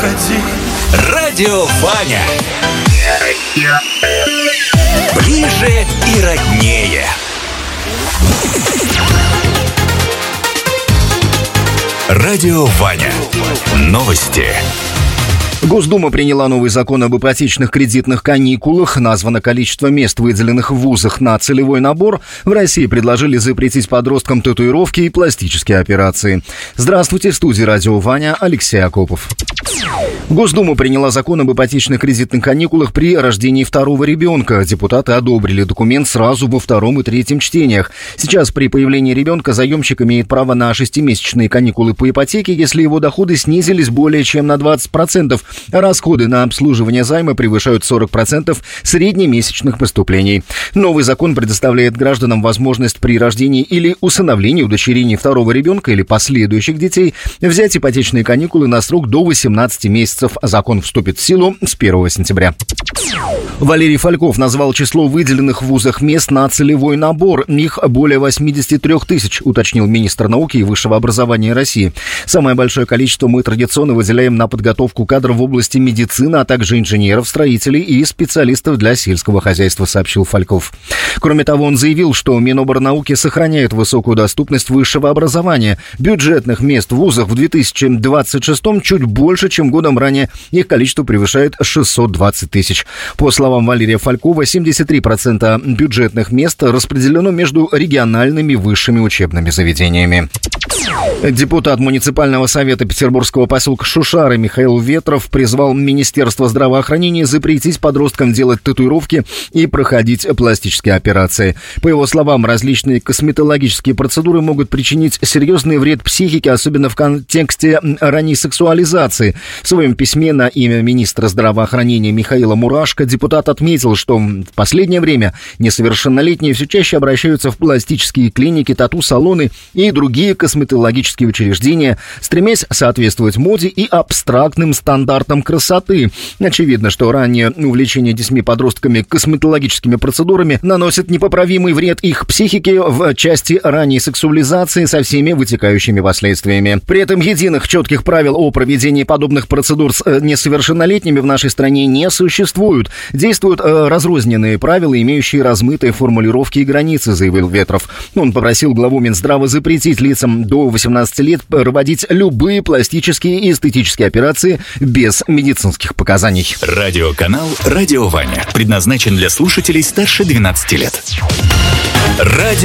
уходи. Радио Ваня. Ближе и роднее. Радио Ваня. Новости. Госдума приняла новый закон об ипотечных кредитных каникулах. Названо количество мест, выделенных в вузах на целевой набор. В России предложили запретить подросткам татуировки и пластические операции. Здравствуйте, в студии Радио Ваня, Алексей Акопов. Госдума приняла закон об ипотечных кредитных каникулах при рождении второго ребенка. Депутаты одобрили документ сразу во втором и третьем чтениях. Сейчас при появлении ребенка заемщик имеет право на 6-месячные каникулы по ипотеке, если его доходы снизились более чем на 20%. Расходы на обслуживание займа превышают 40% среднемесячных поступлений. Новый закон предоставляет гражданам возможность при рождении или усыновлении, удочерении второго ребенка или последующих детей взять ипотечные каникулы на срок до 18 месяцев. Закон вступит в силу с 1 сентября. Валерий Фальков назвал число выделенных в вузах мест на целевой набор. Их более 83 тысяч, уточнил министр науки и высшего образования России. Самое большое количество мы традиционно выделяем на подготовку кадров в области медицины, а также инженеров, строителей и специалистов для сельского хозяйства, сообщил Фальков. Кроме того, он заявил, что Миноборнауки сохраняет высокую доступность высшего образования. Бюджетных мест в вузах в 2026-м чуть больше, чем годом ранее. Их количество превышает 620 тысяч. По словам Валерия Фалькова, 73% бюджетных мест распределено между региональными высшими учебными заведениями. Депутат муниципального совета петербургского поселка Шушары Михаил Ветров призвал Министерство здравоохранения запретить подросткам делать татуировки и проходить пластические операции. По его словам, различные косметологические процедуры могут причинить серьезный вред психике, особенно в контексте ранней сексуализации. В своем письме на имя министра здравоохранения Михаила Мурашко депутат отметил, что в последнее время несовершеннолетние все чаще обращаются в пластические клиники, тату-салоны и другие косметологические учреждения, стремясь соответствовать моде и абстрактным стандартам красоты. Очевидно, что раннее увлечение детьми-подростками косметологическими процедурами наносит непоправимый вред их психике в части ранней сексуализации со всеми вытекающими последствиями. При этом единых четких правил о проведении подобных процедур с несовершеннолетними в нашей стране не существует. Действуют разрозненные правила, имеющие размытые формулировки и границы, заявил Ветров. Он попросил главу Минздрава запретить лицам до 18 лет проводить любые пластические и эстетические операции без медицинских показаний. Радиоканал «Радио Ваня» предназначен для слушателей старше 12 лет.